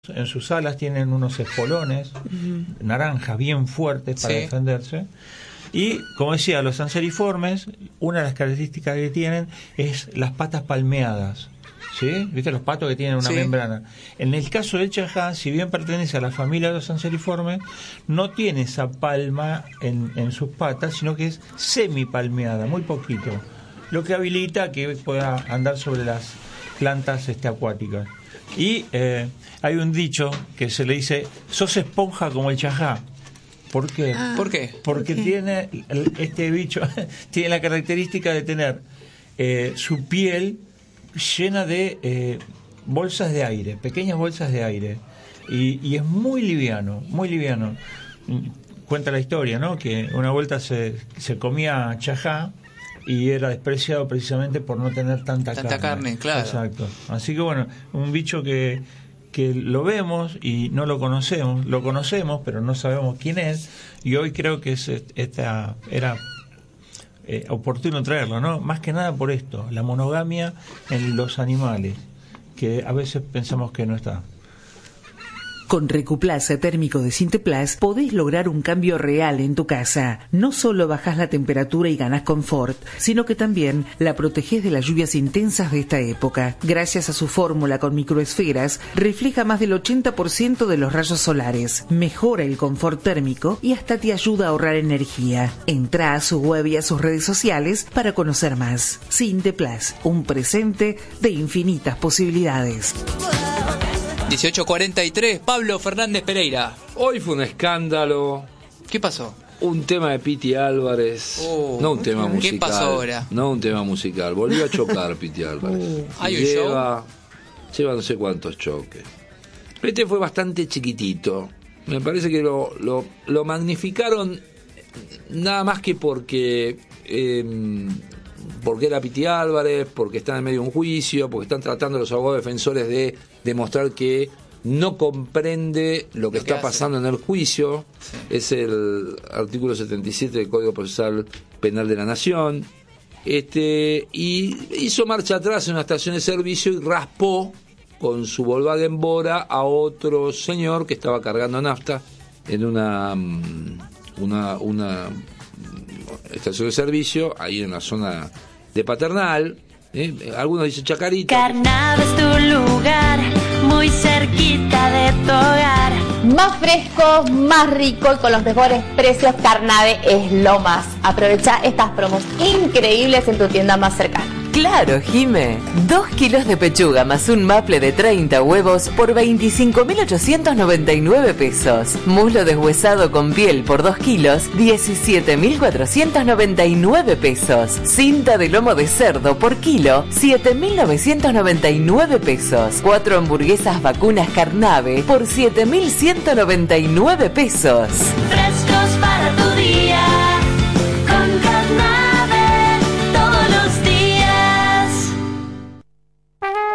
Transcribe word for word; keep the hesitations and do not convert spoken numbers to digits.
En sus alas tienen unos espolones uh-huh. naranjas bien fuertes para sí. defenderse. Y, como decía, los anseriformes, una de las características que tienen es las patas palmeadas. ¿Sí? ¿Viste los patos que tienen una sí. membrana? En el caso del chajá, si bien pertenece a la familia de los anseriformes, no tiene esa palma en, en sus patas, sino que es semipalmeada, muy poquito. Lo que habilita que pueda andar sobre las plantas este, acuáticas. Y eh, hay un dicho que se le dice: sos esponja como el chajá. ¿Por qué? Ah, ¿Por qué? Porque ¿Por qué? tiene este bicho tiene la característica de tener eh, su piel llena de eh, bolsas de aire, pequeñas bolsas de aire, y, y es muy liviano, muy liviano. Cuenta la historia, ¿no? Que una vuelta se, se comía chajá y era despreciado precisamente por no tener tanta, tanta carne. carne, claro. Exacto. Así que bueno, un bicho que, que lo vemos y no lo conocemos, lo conocemos pero no sabemos quién es, y hoy creo que es esta era eh, oportuno traerlo, ¿no? Más que nada por esto, la monogamia en los animales, que a veces pensamos que no está. Con Recuplaza térmico de Sinteplas podés lograr un cambio real en tu casa. No solo bajás la temperatura y ganás confort, sino que también la protegés de las lluvias intensas de esta época. Gracias a su fórmula con microesferas, refleja más del ochenta por ciento de los rayos solares, mejora el confort térmico y hasta te ayuda a ahorrar energía. Entrá a su web y a sus redes sociales para conocer más. Sinteplas, un presente de infinitas posibilidades. dieciocho cuarenta y tres, Pablo Fernández Pereira. Hoy fue un escándalo. ¿Qué pasó? Un tema de Piti Álvarez. Oh, no un tema musical. ¿Qué pasó ahora? No un tema musical. Volvió a chocar Piti Álvarez. Uh, ¿Hay un lleva, show? Lleva no sé cuántos choques. Este fue bastante chiquitito. Me parece que lo, lo, lo magnificaron nada más que porque... Eh, porque era Piti Álvarez, porque están en medio de un juicio, porque están tratando los abogados defensores de demostrar que no comprende lo que, lo que está hace. pasando en el juicio. Sí. Es el artículo setenta y siete del Código Procesal Penal de la Nación. Este, y hizo marcha atrás en una estación de servicio y raspó con su Volkswagen Bora a otro señor que estaba cargando nafta en una una una estación de servicio ahí en la zona de Paternal, ¿eh? Algunos dicen Chacarita. Carnave es tu lugar, muy cerquita de tu hogar. Más fresco, más rico y con los mejores precios. Carnave es lo más. Aprovecha estas promos increíbles en tu tienda más cercana. Claro, Jime. Dos kilos de pechuga más un maple de treinta huevos por veinticinco mil ochocientos noventa y nueve pesos. Muslo deshuesado con piel por dos kilos, diecisiete mil cuatrocientos noventa y nueve pesos. Cinta de lomo de cerdo por kilo, siete mil novecientos noventa y nueve pesos. Cuatro hamburguesas vacunas Carnave por siete mil ciento noventa y nueve pesos.